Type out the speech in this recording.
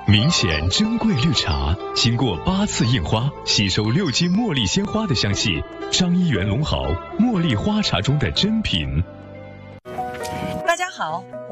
明显珍贵绿茶，经过8次印花，吸收6斤茉莉鲜花的香气。张一元龙好，茉莉花茶中的珍品。 大家好。